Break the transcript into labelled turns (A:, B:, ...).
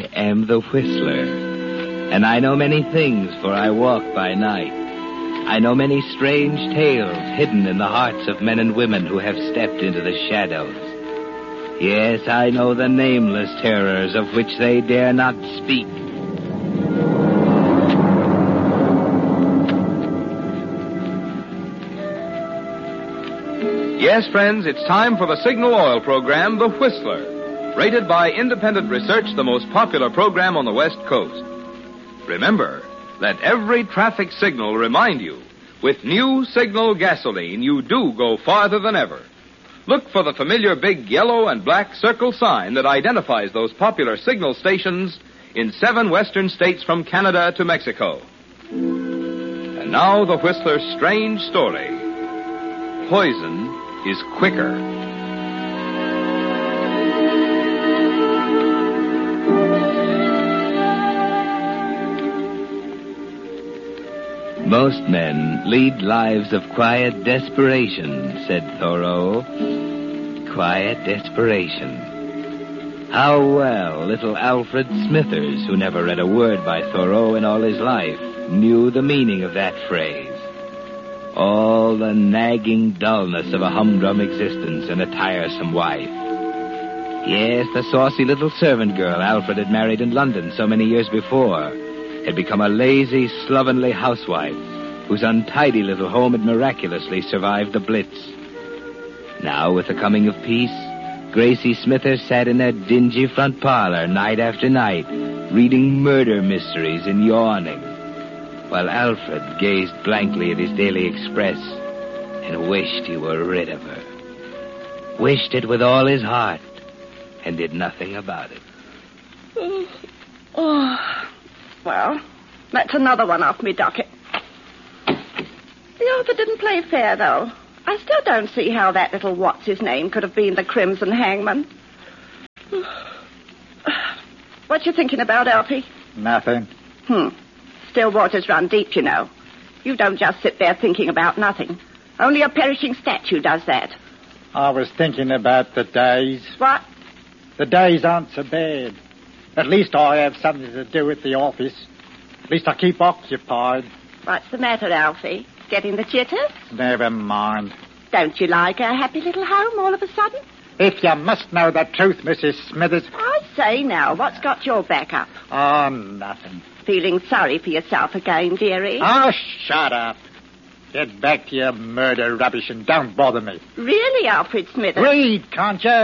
A: I am the Whistler, and I know many things, for I walk by night. I know many strange tales hidden in the hearts of men and women who have stepped into the shadows. Yes, I know the nameless terrors of which they dare not speak.
B: Yes, friends, it's time for the Signal Oil program, The Whistler. Rated by Independent Research, the most popular program on the West Coast. Remember, let every traffic signal remind you, with new Signal gasoline, you do go farther than ever. Look for the familiar big yellow and black circle sign that identifies those popular signal stations in 7 western states from Canada to Mexico. And now the Whistler's strange story. Poison is quicker.
A: Most men lead lives of quiet desperation, said Thoreau. Quiet desperation. How well little Alfred Smithers, who never read a word by Thoreau in all his life, knew the meaning of that phrase. All the nagging dullness of a humdrum existence and a tiresome wife. Yes, the saucy little servant girl Alfred had married in London so many years before had become a lazy, slovenly housewife whose untidy little home had miraculously survived the Blitz. Now, with the coming of peace, Gracie Smithers sat in her dingy front parlor night after night, reading murder mysteries and yawning, while Alfred gazed blankly at his daily express and wished he were rid of her. Wished it with all his heart and did nothing about it.
C: Well, that's another one off me docket. The author didn't play fair, though. I still don't see how that little what's-his-name could have been the Crimson Hangman. What you thinking about, Alfie?
D: Nothing.
C: Still waters run deep, you know. You don't just sit there thinking about nothing. Only a perishing statue does that.
D: I was thinking about the days.
C: What?
D: The days aren't so bad. At least I have something to do at the office. At least I keep occupied.
C: What's the matter, Alfie? Getting the jitters?
D: Never mind.
C: Don't you like a happy little home all of a sudden?
D: If you must know the truth, Mrs. Smithers...
C: I say now, what's got your back up?
D: Oh, nothing.
C: Feeling sorry for yourself again, dearie?
D: Oh, shut up. Get back to your murder rubbish and don't bother me.
C: Really, Alfred Smithers?
D: Read, can't you?